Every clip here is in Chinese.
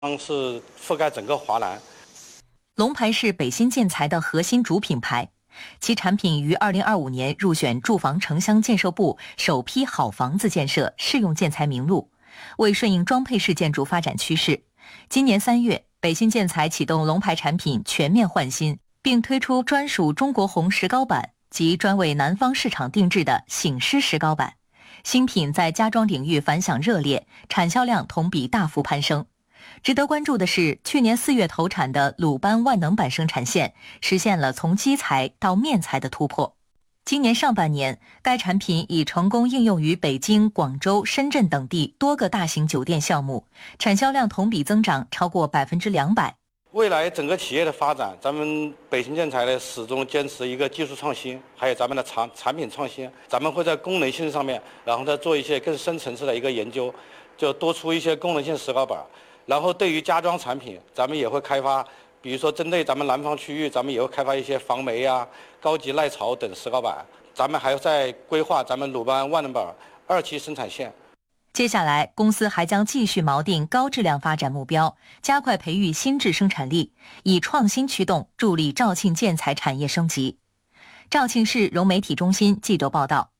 是覆盖整个华南。 龙牌是北新建材的核心主品牌，其产品于2025年入选住房城乡建设部首批好房子建设适用建材名录，为顺应装配式建筑发展趋势。今年3月，北新建材启动龙牌产品全面换新，并推出专属中国红石膏板及专为南方市场定制的醒狮石膏板。新品在家装领域反响热烈，产销量同比大幅攀升。值得关注的是，去年4月投产的鲁班万能板生产线实现了从基材到面材的突破。今年上半年，该产品已成功应用于北京、广州、深圳等地多个大型酒店项目，产销量同比增长超过200%。 未来整个企业的发展，咱们北新建材呢始终坚持一个技术创新，还有咱们的产品创新。咱们会在功能性上面，然后再做一些更深层次的一个研究，就多出一些功能性石膏板。然后对于家装产品，咱们也会开发，比如说针对咱们南方区域，咱们也会开发一些防霉啊、高级耐潮等石膏板。咱们还要在规划咱们鲁班万能板2期生产线。 接下来，公司还将继续锚定高质量发展目标，加快培育新质生产力，以创新驱动，助力肇庆建材产业升级。肇庆市融媒体中心记者报道。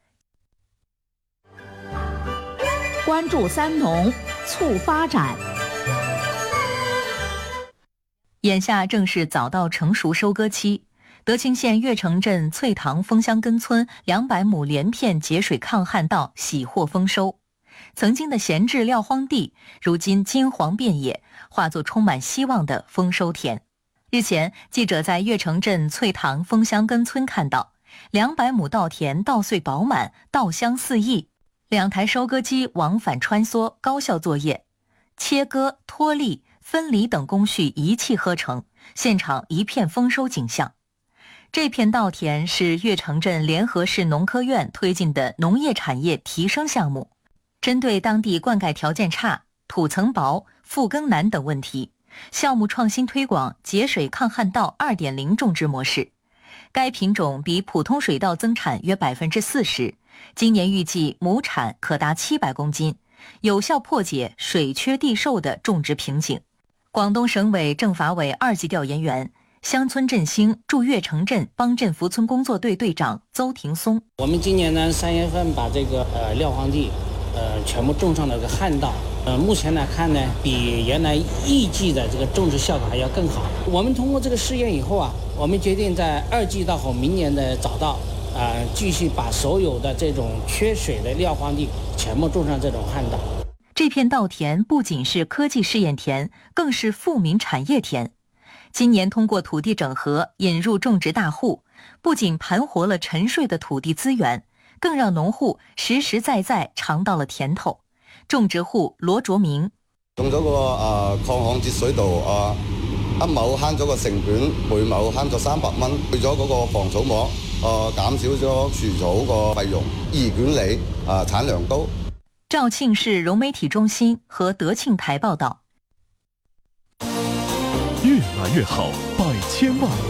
关注三农，促发展。 眼下正是早稻成熟收割期，德清县越城镇翠塘枫香根村200亩连片节水抗旱稻喜获丰收。曾经的闲置撂荒地，如今金黄遍野，化作充满希望的丰收田。日前，记者在越城镇翠塘枫香根村看到200亩稻田稻穗饱满，稻香四溢，2台收割机往返穿梭，高效作业，切割、脱粒、分离等工序一气呵成，现场一片丰收景象。这片稻田是越城镇联合市农科院推进的农业产业提升项目，针对当地灌溉条件差、土层薄、复耕难等问题，项目创新推广节水抗旱稻 2.0 种植模式。该品种比普通水稻增产约 40%， 今年预计亩产可达700公斤，有效破解水缺地瘦的种植瓶颈。广东省委政法委2级调研员、乡村振兴驻越城镇帮镇扶村工作队队长邹廷松： 我们今年呢3月份把这个撂荒地全部种上了个旱稻，目前来看呢，比原来预计的这个种植效果还要更好。我们通过这个试验以后啊，我们决定在2季到后明年的早稻，继续把所有的这种缺水的撂荒地全部种上这种旱稻。 这片稻田不仅是科技试验田，更是富民产业田。今年通过土地整合引入种植大户，不仅盘活了沉睡的土地资源，更让农户实实在在尝到了甜头。种植户羅卓明： 用咗個抗旱節水稻1畝慳咗個成本，每畝慳咗300蚊，去咗嗰個防草膜，減少咗除草個費用，易管理，產量高。 肇慶市融媒體中心和德慶台報道。 越來越好，百千萬。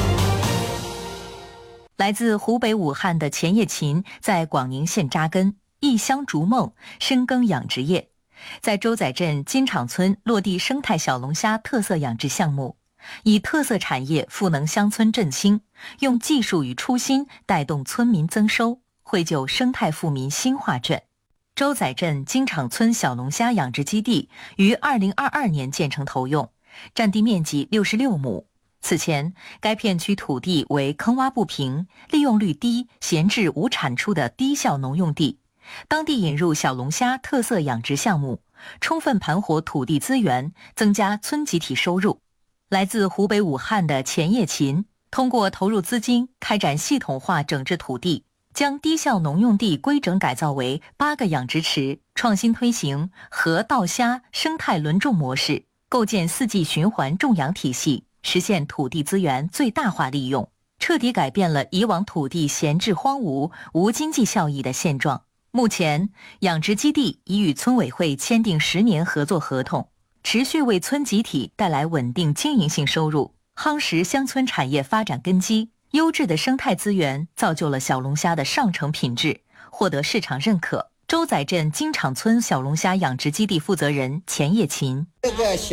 來自湖北武漢的錢葉琴在廣寧縣扎根，一鄉逐夢，深耕養殖業，在洲仔鎮金廠村落地生態小龍蝦特色養殖項目，以特色產業賦能鄉村振興，用技術與初心帶動村民增收，繪就生態富民新畫卷。洲仔鎮金廠村小龍蝦養殖基地於2022年建成投用，占地面積66畝。此前，該片區土地為坑洼不平、利用率低、閒置無產出的低效農用地，當地引入小龍蝦特色養殖項目，充分盤活土地資源，增加村集體收入。來自湖北武漢的錢葉琴，通過投入資金開展系統化整治土地，將低效農用地規整改造為8個養殖池，創新推行河稻蝦生態輪種模式，構建4季循環種養體系，實現土地資源最大化利用，徹底改變了以往土地閒置荒蕪、無經濟效益的現狀。目前，養殖基地已與村委會簽訂10年合作合同，持續為村集體帶來穩定經營性收入，夯實鄉村產業發展根基。優質的生態資源造就了小龍蝦的上乘品質，獲得市場認可。 周仔镇金场村小龙虾养殖基地负责人钱业勤。 这个